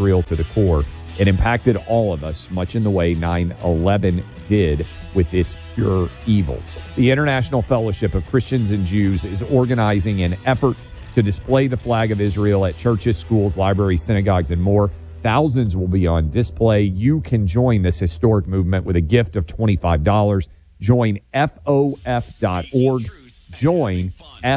Israel to the core. It impacted all of us, much in the way 9/11 did with its pure evil. The International Fellowship of Christians and Jews is organizing an effort to display the flag of Israel at churches, schools, libraries, synagogues, and more. Thousands will be on display. You can join this historic movement with a gift of $25. Join FOF.org. Join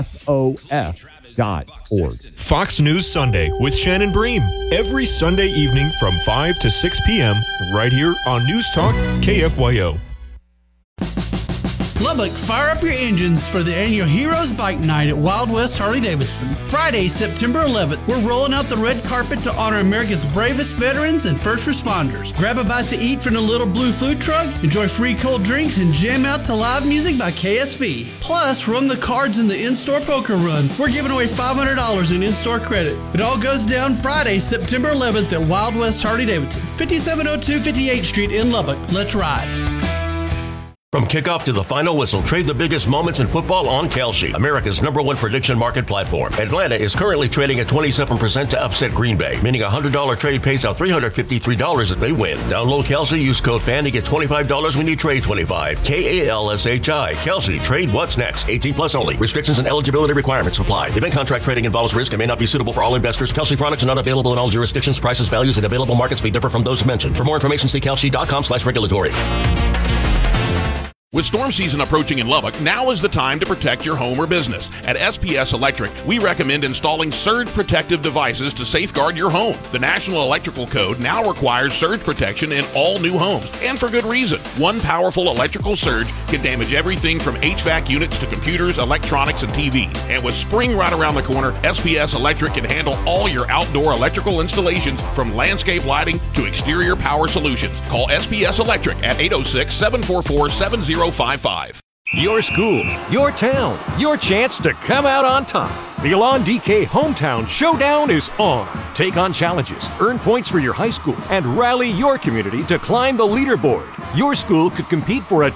FOF.org. Fox News Sunday with Shannon Bream. Every Sunday evening from 5 to 6 p.m. right here on News Talk KFYO. Lubbock, fire up your engines for the annual Heroes Bike Night at Wild West Harley-Davidson. Friday, September 11th, we're rolling out the red carpet to honor America's bravest veterans and first responders. Grab a bite to eat from the little blue food truck, enjoy free cold drinks, and jam out to live music by KSB. Plus, run the cards in the in-store poker run. We're giving away $500 in in-store credit. It all goes down Friday, September 11th at Wild West Harley-Davidson, 5702 58th Street in Lubbock. Let's ride. From kickoff to the final whistle, trade the biggest moments in football on Kalshi, America's #1 prediction market platform. Atlanta is currently trading at 27% to upset Green Bay, meaning a $100 trade pays out $353 if they win. Download Kalshi, use code FAN to get $25 when you trade 25. KALSHI. Kalshi. Trade what's next. 18 plus only. Restrictions and eligibility requirements apply. Event contract trading involves risk and may not be suitable for all investors. Kalshi products are not available in all jurisdictions. Prices, values, and available markets may differ from those mentioned. For more information, see kalshi.com/regulatory. With storm season approaching in Lubbock, now is the time to protect your home or business. At SPS Electric, we recommend installing surge protective devices to safeguard your home. The National Electrical Code now requires surge protection in all new homes, and for good reason. One powerful electrical surge can damage everything from HVAC units to computers, electronics, and TVs. And with spring right around the corner, SPS Electric can handle all your outdoor electrical installations, from landscape lighting to exterior power solutions. Call SPS Electric at 806-744-7055. Your school, your town, your chance to come out on top. The Elan DK Hometown Showdown is on. Take on challenges, earn points for your high school, and rally your community to climb the leaderboard. Your school could compete for a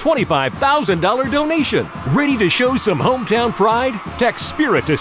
$25,000 donation. Ready to show some hometown pride? Text SPIRIT to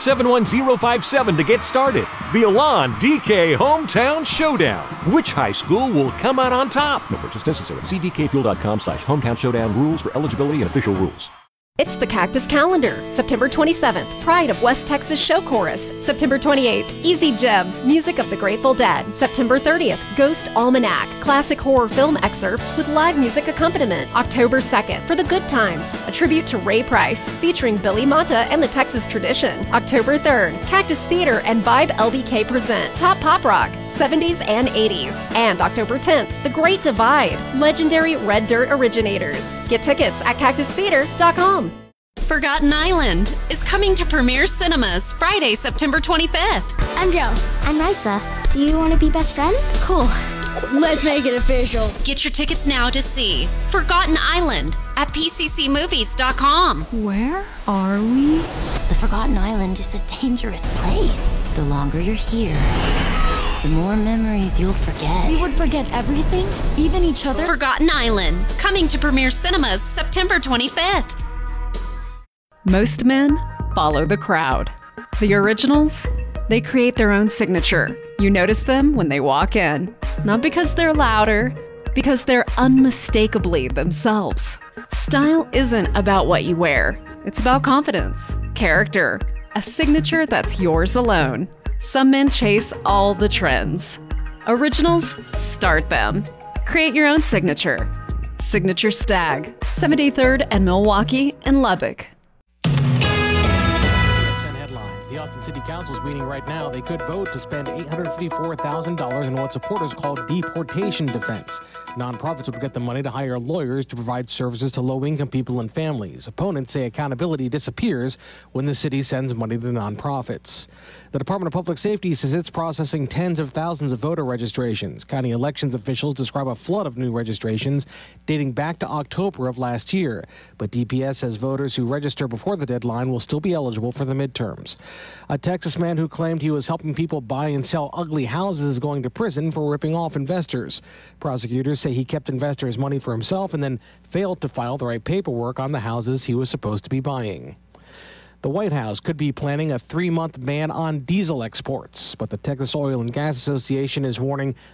71057 to get started. The Elan DK Hometown Showdown. Which high school will come out on top? No purchase necessary. See dkfuel.com/hometown showdown rules for eligibility and official rules. It's the Cactus Calendar. September 27th, Pride of West Texas Show Chorus. September 28th, Easy Gem, Music of the Grateful Dead. September 30th, Ghost Almanac, classic horror film excerpts with live music accompaniment. October 2nd, For the Good Times, a tribute to Ray Price, featuring Billy Mata and the Texas Tradition. October 3rd, Cactus Theater and Vibe LBK present Top Pop Rock, 70s and 80s. And October 10th, The Great Divide, legendary Red Dirt originators. Get tickets at cactustheater.com. Forgotten Island is coming to Premiere Cinemas Friday, September 25th. I'm Joe. I'm Risa. Do you want to be best friends? Cool. Let's make it official. Get your tickets now to see Forgotten Island at pccmovies.com. Where are we? The Forgotten Island is a dangerous place. The longer you're here, the more memories you'll forget. We would forget everything, even each other. Forgotten Island, coming to Premiere Cinemas September 25th. Most men follow the crowd. The originals, they create their own signature. You notice them when they walk in, not because they're louder, because they're unmistakably themselves. Style isn't about what you wear. It's about confidence, character, a signature that's yours alone. Some men chase all the trends. Originals, start them. Create your own signature. Signature Stag, 73rd and Milwaukee in Lubbock. The Austin City Council is meeting right now. They could vote to spend $854,000 in what supporters call deportation defense. Nonprofits would get the money to hire lawyers to provide services to low-income people and families. Opponents say accountability disappears when the city sends money to nonprofits. The Department of Public Safety says it's processing tens of thousands of voter registrations. County elections officials describe a flood of new registrations dating back to October of last year. But DPS says voters who register before the deadline will still be eligible for the midterms. A Texas man who claimed he was helping people buy and sell ugly houses is going to prison for ripping off investors. Prosecutors say he kept investors' money for himself and then failed to file the right paperwork on the houses he was supposed to be buying. The White House could be planning a 3-month ban on diesel exports, but the Texas Oil and Gas Association is warning